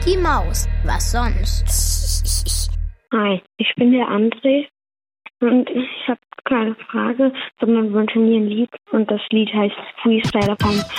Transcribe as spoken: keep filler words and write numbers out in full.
Micky Maus. Was sonst? Hi, ich bin der André und ich habe keine Frage, sondern wünsche mir ein Lied und das Lied heißt Freestyler vom